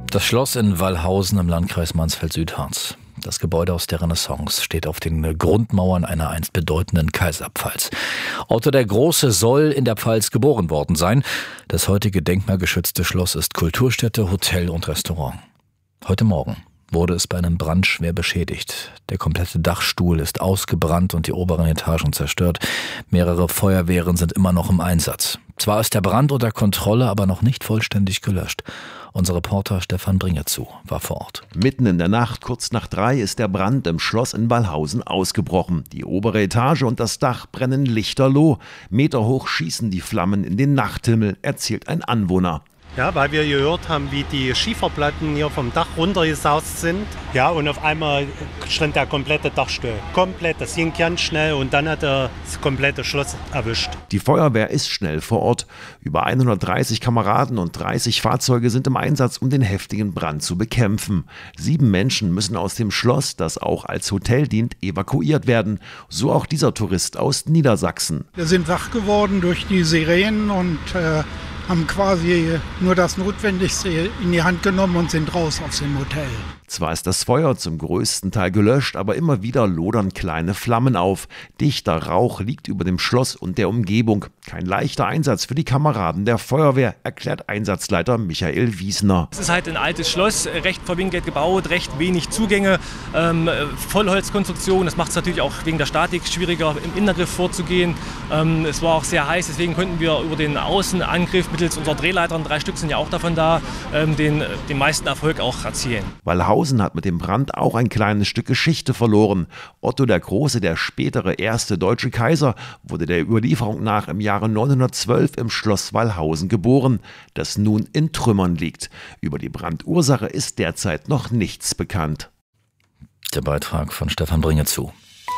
Das Schloss in Wallhausen im Landkreis Mansfeld-Südharz. Das Gebäude aus der Renaissance steht auf den Grundmauern einer einst bedeutenden Kaiserpfalz. Otto der Große soll in der Pfalz geboren worden sein. Das heutige denkmalgeschützte Schloss ist Kulturstätte, Hotel und Restaurant. Heute Morgen wurde es bei einem Brand schwer beschädigt. Der komplette Dachstuhl ist ausgebrannt und die oberen Etagen zerstört. Mehrere Feuerwehren sind immer noch im Einsatz. Zwar ist der Brand unter Kontrolle, aber noch nicht vollständig gelöscht. Unser Reporter Stefan Bringezu war vor Ort. Mitten in der Nacht, kurz nach 3, ist der Brand im Schloss in Wallhausen ausgebrochen. Die obere Etage und das Dach brennen lichterloh. Meterhoch schießen die Flammen in den Nachthimmel, erzählt ein Anwohner. Ja, weil wir gehört haben, wie die Schieferplatten hier vom Dach runtergesaust sind. Ja, und auf einmal stand der komplette Dach still. Komplett, das ging ganz schnell und dann hat er das komplette Schloss erwischt. Die Feuerwehr ist schnell vor Ort. Über 130 Kameraden und 30 Fahrzeuge sind im Einsatz, um den heftigen Brand zu bekämpfen. 7 Menschen müssen aus dem Schloss, das auch als Hotel dient, evakuiert werden. So auch dieser Tourist aus Niedersachsen. Wir sind wach geworden durch die Sirenen und haben quasi nur das Notwendigste in die Hand genommen und sind raus aus dem Hotel. Zwar ist das Feuer zum größten Teil gelöscht, aber immer wieder lodern kleine Flammen auf. Dichter Rauch liegt über dem Schloss und der Umgebung. Kein leichter Einsatz für die Kameraden der Feuerwehr, erklärt Einsatzleiter Michael Wiesner. Es ist halt ein altes Schloss, recht verwinkelt gebaut, recht wenig Zugänge, Vollholzkonstruktion. Das macht es natürlich auch wegen der Statik schwieriger, im Innengriff vorzugehen. Es war auch sehr heiß, deswegen konnten wir über den Außenangriff mittels unserer Drehleitern, 3 Stück sind ja auch davon da, den meisten Erfolg auch erzielen. Wallhausen hat mit dem Brand auch ein kleines Stück Geschichte verloren. Otto der Große, der spätere erste deutsche Kaiser, wurde der Überlieferung nach im Jahre 912 im Schloss Wallhausen geboren, das nun in Trümmern liegt. Über die Brandursache ist derzeit noch nichts bekannt. Der Beitrag von Stefan Bringezu.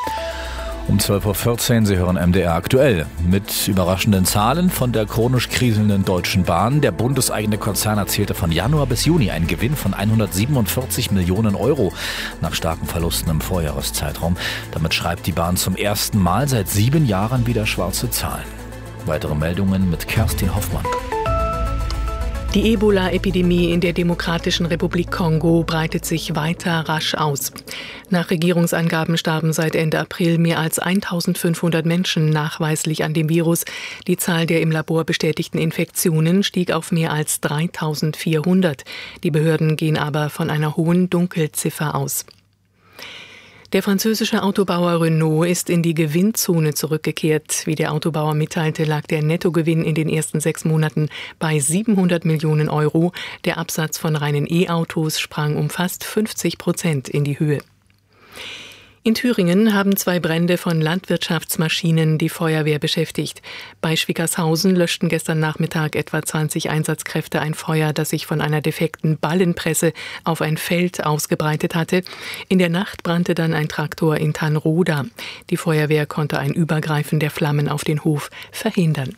Um 12.14 Uhr, Sie hören MDR aktuell. Mit überraschenden Zahlen von der chronisch kriselnden Deutschen Bahn. Der bundeseigene Konzern erzielte von Januar bis Juni einen Gewinn von 147 Millionen Euro nach starken Verlusten im Vorjahreszeitraum. Damit schreibt die Bahn zum ersten Mal seit 7 Jahren wieder schwarze Zahlen. Weitere Meldungen mit Kerstin Hoffmann. Die Ebola-Epidemie in der Demokratischen Republik Kongo breitet sich weiter rasch aus. Nach Regierungsangaben starben seit Ende April mehr als 1.500 Menschen nachweislich an dem Virus. Die Zahl der im Labor bestätigten Infektionen stieg auf mehr als 3.400. Die Behörden gehen aber von einer hohen Dunkelziffer aus. Der französische Autobauer Renault ist in die Gewinnzone zurückgekehrt. Wie der Autobauer mitteilte, lag der Nettogewinn in den ersten 6 Monaten bei 700 Millionen Euro. Der Absatz von reinen E-Autos sprang um fast 50% in die Höhe. In Thüringen haben 2 Brände von Landwirtschaftsmaschinen die Feuerwehr beschäftigt. Bei Schwickershausen löschten gestern Nachmittag etwa 20 Einsatzkräfte ein Feuer, das sich von einer defekten Ballenpresse auf ein Feld ausgebreitet hatte. In der Nacht brannte dann ein Traktor in Tannroda. Die Feuerwehr konnte ein Übergreifen der Flammen auf den Hof verhindern.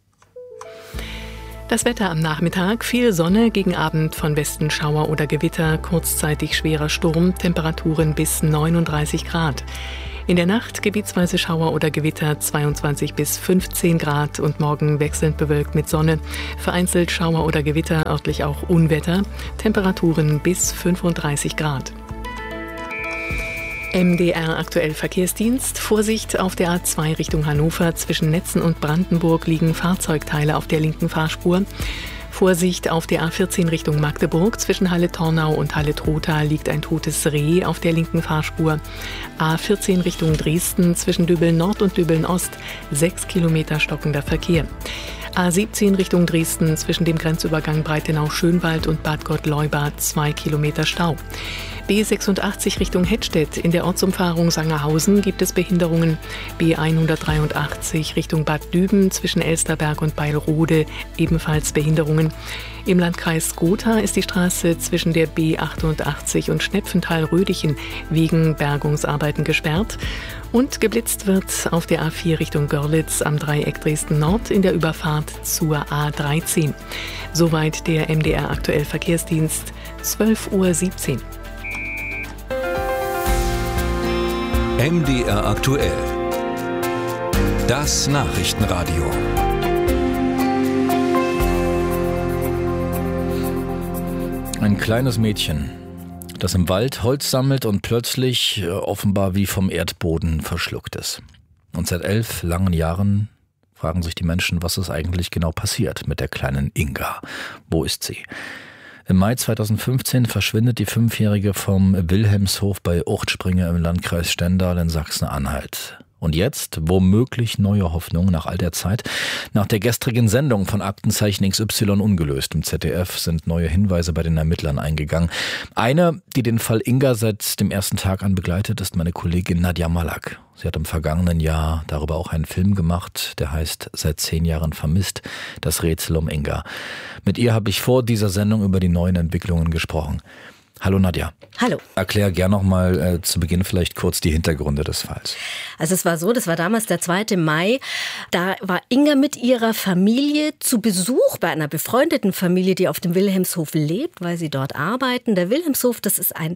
Das Wetter am Nachmittag, viel Sonne, gegen Abend von Westen Schauer oder Gewitter, kurzzeitig schwerer Sturm, Temperaturen bis 39 Grad. In der Nacht gebietsweise Schauer oder Gewitter, 22 bis 15 Grad und morgen wechselnd bewölkt mit Sonne. Vereinzelt Schauer oder Gewitter, örtlich auch Unwetter, Temperaturen bis 35 Grad. MDR aktuell Verkehrsdienst. Vorsicht auf der A2 Richtung Hannover. Zwischen Netzen und Brandenburg liegen Fahrzeugteile auf der linken Fahrspur. Vorsicht auf der A14 Richtung Magdeburg. Zwischen Halle-Tornau und Halle-Trotha liegt ein totes Reh auf der linken Fahrspur. A14 Richtung Dresden. Zwischen Döbeln-Nord und Döbeln-Ost 6 Kilometer stockender Verkehr. A17 Richtung Dresden. Zwischen dem Grenzübergang Breitenau-Schönwald und Bad Gott-Leubad 2 Kilometer Stau. B86 Richtung Hettstedt. In der Ortsumfahrung Sangerhausen gibt es Behinderungen. B183 Richtung Bad Düben zwischen Elsterberg und Beilrode ebenfalls Behinderungen. Im Landkreis Gotha ist die Straße zwischen der B88 und Schnepfenthal-Rödichen wegen Bergungsarbeiten gesperrt. Und geblitzt wird auf der A4 Richtung Görlitz am Dreieck Dresden-Nord in der Überfahrt zur A13. Soweit der MDR aktuell Verkehrsdienst, 12.17 Uhr. MDR aktuell. Das Nachrichtenradio. Ein kleines Mädchen, das im Wald Holz sammelt und plötzlich offenbar wie vom Erdboden verschluckt ist. Und seit 11 langen Jahren fragen sich die Menschen, was ist eigentlich genau passiert mit der kleinen Inga. Wo ist sie? Im Mai 2015 verschwindet die 5-Jährige vom Wilhelmshof bei Urchtspringe im Landkreis Stendal in Sachsen-Anhalt. Und jetzt womöglich neue Hoffnung nach all der Zeit. Nach der gestrigen Sendung von Aktenzeichen XY ungelöst im ZDF sind neue Hinweise bei den Ermittlern eingegangen. Eine, die den Fall Inga seit dem ersten Tag an begleitet, ist meine Kollegin Nadja Malak. Sie hat im vergangenen Jahr darüber auch einen Film gemacht, der heißt Seit 10 Jahren vermisst, das Rätsel um Inga. Mit ihr habe ich vor dieser Sendung über die neuen Entwicklungen gesprochen. Hallo Nadja. Hallo. Erklär gern noch mal zu Beginn vielleicht kurz die Hintergründe des Falls. Also es war so, das war damals der 2. Mai. Da war Inga mit ihrer Familie zu Besuch bei einer befreundeten Familie, die auf dem Wilhelmshof lebt, weil sie dort arbeiten. Der Wilhelmshof, das ist ein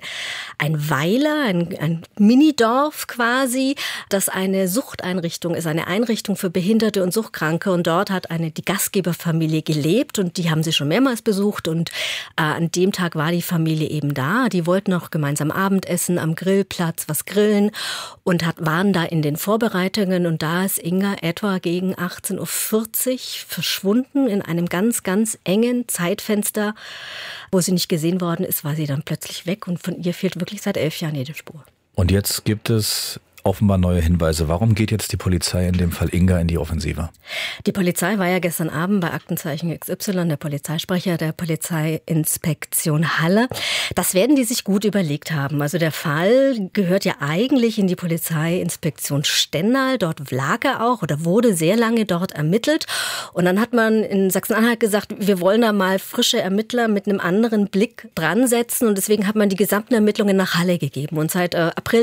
Weiler, ein Minidorf quasi, das eine Suchteinrichtung ist, eine Einrichtung für Behinderte und Suchtkranke. Und dort hat die Gastgeberfamilie gelebt und die haben sie schon mehrmals besucht. Und an dem Tag war die Familie eben da. Die wollten auch gemeinsam Abendessen am Grillplatz, was grillen und waren da in den Vorbereitungen. Und da ist Inga etwa gegen 18.40 Uhr verschwunden in einem ganz, ganz engen Zeitfenster. Wo sie nicht gesehen worden ist, war sie dann plötzlich weg und von ihr fehlt wirklich seit 11 Jahren jede Spur. Und jetzt gibt es offenbar neue Hinweise. Warum geht jetzt die Polizei in dem Fall Inga in die Offensive? Die Polizei war ja gestern Abend bei Aktenzeichen XY, der Polizeisprecher der Polizeiinspektion Halle. Das werden die sich gut überlegt haben. Also der Fall gehört ja eigentlich in die Polizeiinspektion Stendal. Dort lag er auch oder wurde sehr lange dort ermittelt. Und dann hat man in Sachsen-Anhalt gesagt, wir wollen da mal frische Ermittler mit einem anderen Blick dran setzen. Und deswegen hat man die gesamten Ermittlungen nach Halle gegeben. Und seit April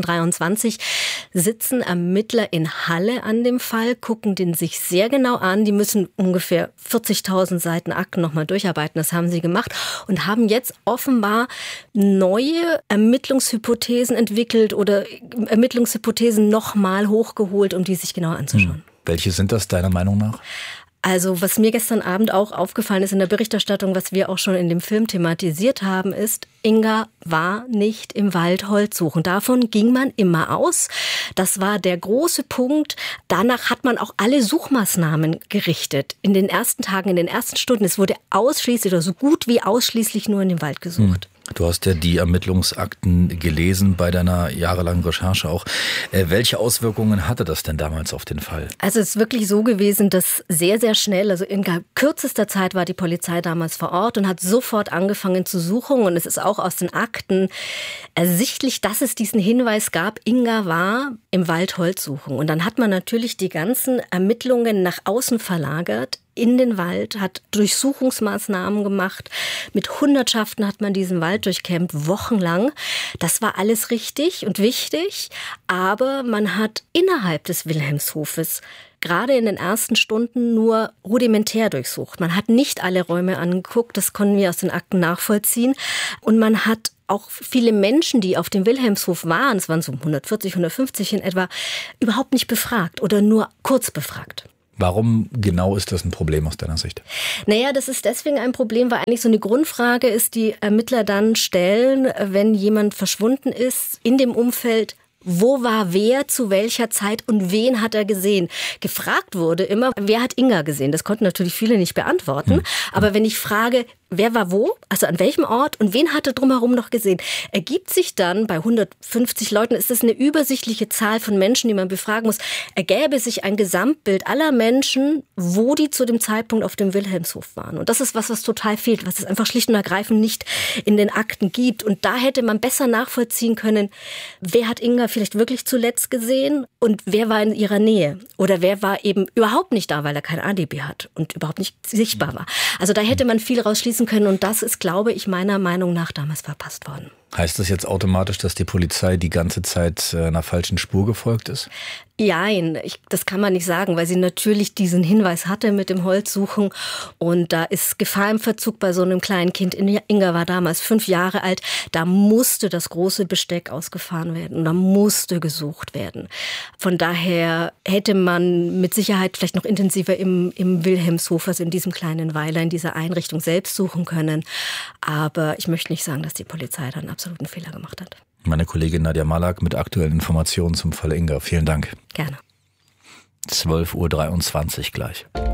2023 sitzen Ermittler in Halle an dem Fall, gucken den sich sehr genau an. Die müssen ungefähr 40.000 Seiten Akten nochmal durcharbeiten. Das haben sie gemacht und haben jetzt offenbar neue Ermittlungshypothesen entwickelt oder Ermittlungshypothesen nochmal hochgeholt, um die sich genauer anzuschauen. Welche sind das deiner Meinung nach? Also was mir gestern Abend auch aufgefallen ist in der Berichterstattung, was wir auch schon in dem Film thematisiert haben, ist, Inga war nicht im Wald Holz suchen. Davon ging man immer aus. Das war der große Punkt. Danach hat man auch alle Suchmaßnahmen gerichtet. In den ersten Tagen, in den ersten Stunden. Es wurde ausschließlich oder so gut wie ausschließlich nur in dem Wald gesucht. Du hast ja die Ermittlungsakten gelesen bei deiner jahrelangen Recherche auch. Welche Auswirkungen hatte das denn damals auf den Fall? Also es ist wirklich so gewesen, dass sehr, sehr schnell, also in kürzester Zeit war die Polizei damals vor Ort und hat sofort angefangen zu suchen. Und es ist auch aus den Akten ersichtlich, dass es diesen Hinweis gab, Inga war im Wald Holz suchen. Und dann hat man natürlich die ganzen Ermittlungen nach außen verlagert. In den Wald, hat Durchsuchungsmaßnahmen gemacht. Mit Hundertschaften hat man diesen Wald durchkämmt, wochenlang. Das war alles richtig und wichtig. Aber man hat innerhalb des Wilhelmshofes gerade in den ersten Stunden nur rudimentär durchsucht. Man hat nicht alle Räume angeguckt, das konnten wir aus den Akten nachvollziehen. Und man hat auch viele Menschen, die auf dem Wilhelmshof waren, es waren so 140, 150 in etwa, überhaupt nicht befragt oder nur kurz befragt. Warum genau ist das ein Problem aus deiner Sicht? Naja, das ist deswegen ein Problem, weil eigentlich so eine Grundfrage ist, die Ermittler dann stellen, wenn jemand verschwunden ist in dem Umfeld. Wo war wer, zu welcher Zeit und wen hat er gesehen? Gefragt wurde immer, wer hat Inga gesehen? Das konnten natürlich viele nicht beantworten. Aber wenn ich frage, wer war wo, also an welchem Ort und wen hatte drumherum noch gesehen, ergibt sich dann, bei 150 Leuten ist das eine übersichtliche Zahl von Menschen, die man befragen muss, ergäbe sich ein Gesamtbild aller Menschen, wo die zu dem Zeitpunkt auf dem Wilhelmshof waren. Und das ist was total fehlt, was es einfach schlicht und ergreifend nicht in den Akten gibt. Und da hätte man besser nachvollziehen können, wer hat Inga vielleicht wirklich zuletzt gesehen und wer war in ihrer Nähe oder wer war eben überhaupt nicht da, weil er kein Alibi hat und überhaupt nicht sichtbar war. Also da hätte man viel rausschließen können und das ist, glaube ich, meiner Meinung nach damals verpasst worden. Heißt das jetzt automatisch, dass die Polizei die ganze Zeit einer falschen Spur gefolgt ist? Jein, das kann man nicht sagen, weil sie natürlich diesen Hinweis hatte mit dem Holzsuchen. Und da ist Gefahr im Verzug bei so einem kleinen Kind. Inga war damals 5 Jahre alt. Da musste das große Besteck ausgefahren werden und da musste gesucht werden. Von daher hätte man mit Sicherheit vielleicht noch intensiver im Wilhelmshof, also in diesem kleinen Weiler, in dieser Einrichtung selbst suchen können. Aber ich möchte nicht sagen, dass die Polizei da einen absoluten Fehler gemacht hat. Meine Kollegin Nadja Malak mit aktuellen Informationen zum Fall Inga. Vielen Dank. Gerne. 12:23 Uhr gleich.